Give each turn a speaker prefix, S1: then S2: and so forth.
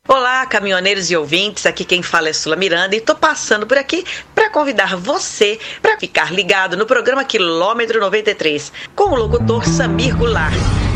S1: Olá, caminhoneiros e ouvintes, aqui quem fala é Sula Miranda e estou passando por aqui para convidar você para ficar ligado no programa Quilômetro 93 com o locutor Samir Goulart.